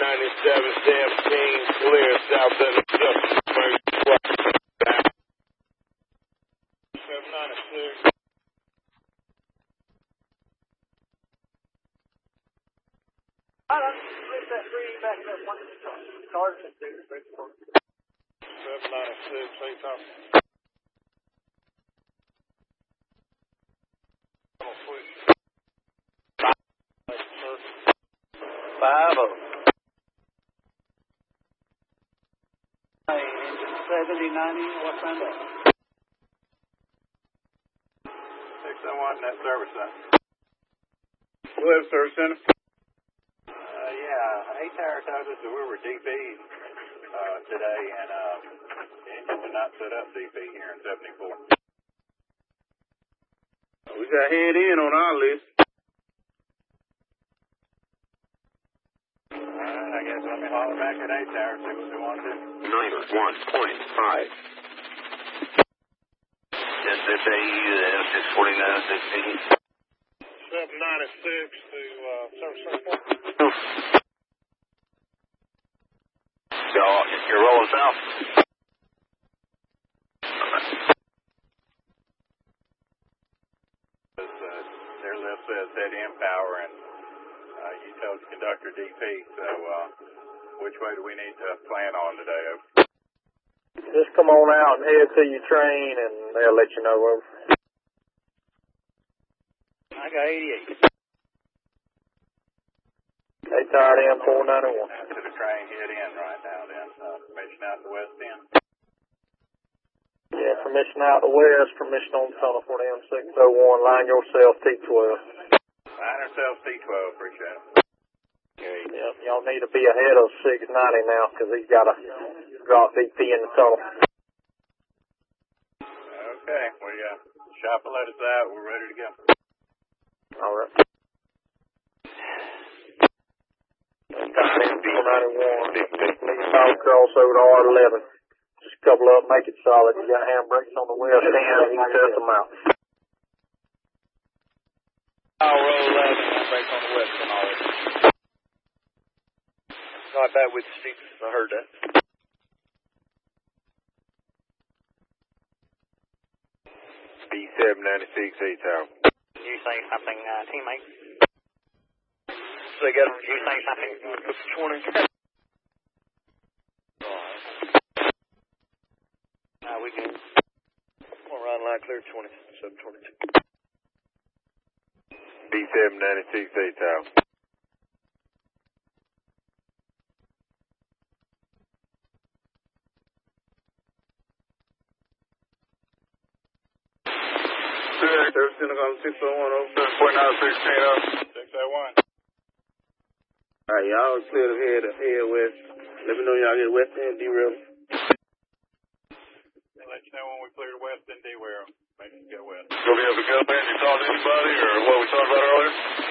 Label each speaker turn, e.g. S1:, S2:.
S1: 9717, clear, south end of Justice Emergency Squad. 796.
S2: I don't split that three back up one of the cars and do the
S1: 796, say something.
S2: Five-0. Engine 7090, what's on that?
S3: 601, that service center.
S1: Go ahead, Service Center.
S3: Yeah, A-Tower told us that we were DP'd today, and the engine did not set up DP here in 74.
S1: We got head in on our list.
S3: I guess let me holler back at A-Tower, see what they want to do.
S4: 91.5. Yes, that's AU, 64916.
S1: 796 to Service Center.
S4: So, you're rolling south?
S3: Their list says dead end power, and you told the conductor DP, so which way do we need to plan on today?
S2: Just come on out and head to your train, and they'll let you know. Over. I got 88. They tired in 491.
S3: To the train, head in right now, then. Permission out the west end.
S2: Yeah, permission out the west, permission on the tunnel for the M601. Line yourself T12.
S3: Line ourselves T12, appreciate it.
S2: Okay. Yep, y'all need to be ahead of 690 now, because he's got to drop DP in the tunnel.
S3: Okay, we shop will let us out. We're ready to go.
S2: All right. 491. Please power cross over to R11. Just a couple of them, make it solid. You got handbrakes on the west end, you can test them out.
S1: I'll roll 11, handbrakes on the west end already. Not bad with the steepness, I heard that. B796, A-Town.
S5: Did you say something, teammate?
S1: They got
S5: Did you say something?
S1: 20.
S5: We can.
S1: We'll run line clear 20, 722. B796, A-Town. Service Center on 601 over 4916 601. Alright, y'all clear to head west. Let me know y'all get west end, derail.
S3: They'll let you know when we clear the west end, derail. Make us go west.
S1: Gonna be able to go in and talk to anybody or what we talked about earlier?